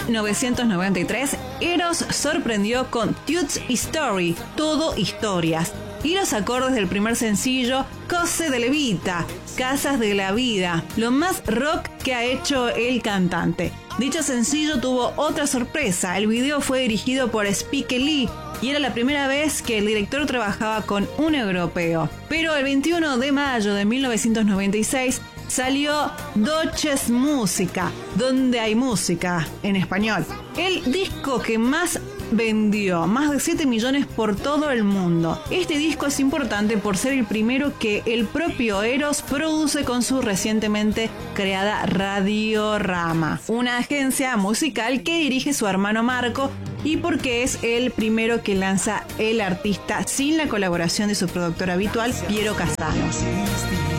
1993, Eros sorprendió con Tuts Story, Todo Historias, y los acordes del primer sencillo, Cose de Levita, Casas de la Vida, lo más rock que ha hecho el cantante. Dicho sencillo tuvo otra sorpresa. El video fue dirigido por Spike Lee y era la primera vez que el director trabajaba con un europeo. Pero el 21 de mayo de 1996 salió Deutsches Música, donde hay música en español. El disco que más vendió, más de 7 millones por todo el mundo. Este disco es importante por ser el primero que el propio Eros produce con su recientemente creada Radiorama, una agencia musical que dirige su hermano Marco, y porque es el primero que lanza el artista sin la colaboración de su productor habitual, Piero Casano.